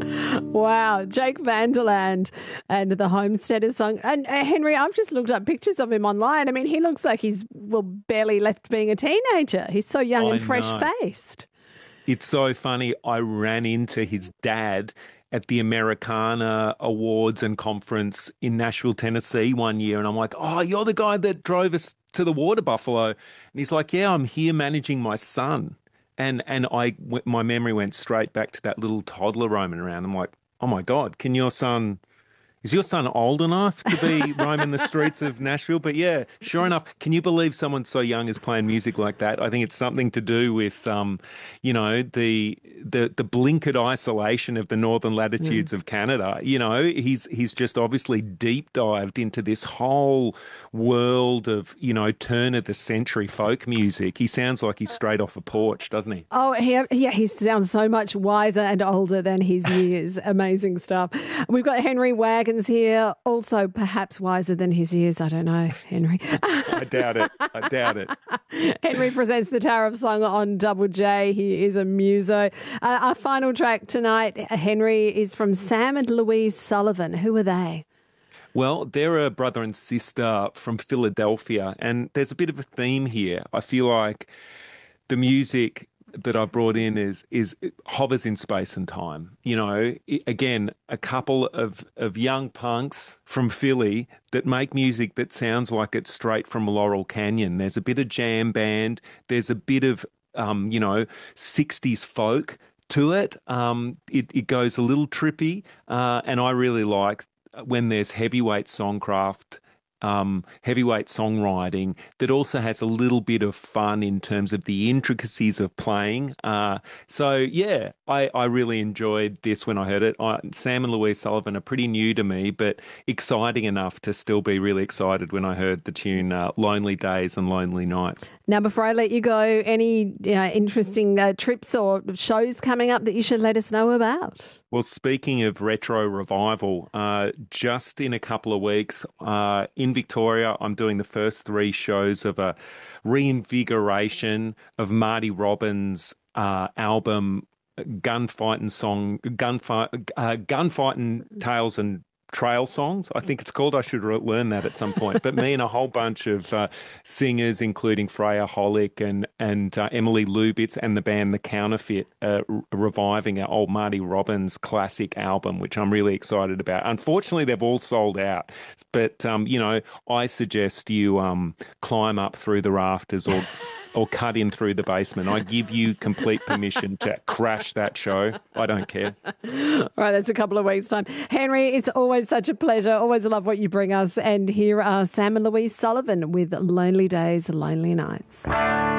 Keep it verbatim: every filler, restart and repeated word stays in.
Wow, Jake Vanderland and the Homesteader song. And uh, Henry, I've just looked up pictures of him online. I mean, he looks like he's well barely left being a teenager. He's so young I and fresh-faced. It's so funny. I ran into his dad at the Americana Awards and Conference in Nashville, Tennessee one year. And I'm like, oh, you're the guy that drove us to the Water Buffalo. And he's like, yeah, I'm here managing my son. And and I, my memory went straight back to that little toddler roaming around. I'm like, oh, my God, can your son... Is your son old enough to be roaming the streets of Nashville? But yeah, sure enough, can you believe someone so young is playing music like that? I think it's something to do with, um, you know, the the the blinkered isolation of the northern latitudes mm. of Canada. You know, he's he's just obviously deep dived into this whole world of, you know, turn of the century folk music. He sounds like he's straight off a porch, doesn't he? Oh, he, yeah, he sounds so much wiser and older than his years. Amazing stuff. We've got Henry Wagons here, also perhaps wiser than his years. I don't know, Henry. I doubt it. I doubt it. Henry presents the Tariff Song on Double J. He is a muso. Uh, our final track tonight, Henry, is from Sam and Louise Sullivan. Who are they? Well, they're a brother and sister from Philadelphia, and there's a bit of a theme here. I feel like the music that I brought in is is hovers in space and time. You know, again, a couple of, of young punks from Philly that make music that sounds like it's straight from Laurel Canyon. There's a bit of jam band. There's a bit of, um, you know, sixties folk to it. Um, it, it goes a little trippy, uh, and I really like when there's heavyweight songcraft, Um, heavyweight songwriting that also has a little bit of fun in terms of the intricacies of playing. Uh, so, yeah, I, I really enjoyed this when I heard it. I, Sam and Louise Sullivan are pretty new to me, but exciting enough to still be really excited when I heard the tune uh, Lonely Days and Lonely Nights. Now, before I let you go, any uh, interesting uh, trips or shows coming up that you should let us know about? Well, speaking of retro revival, uh, just in a couple of weeks uh, in Victoria, I'm doing the first three shows of a reinvigoration of Marty Robbins' uh, album, Gunfighting Song, Gunfight, uh, Gunfighting Tales and Trail Songs, I think it's called. I should learn that at some point. But me and a whole bunch of uh, singers, including Freya Holick and and uh, Emily Lubitz and the band The Counterfeit, uh, re- reviving our old Marty Robbins classic album, which I'm really excited about. Unfortunately, they've all sold out. But, um, you know, I suggest you um, climb up through the rafters or... or cut in through the basement. I give you complete permission to crash that show. I don't care. All right, that's a couple of weeks' time. Henry, it's always such a pleasure. Always love what you bring us. And here are Sam and Louise Sullivan with Lonely Days, Lonely Nights.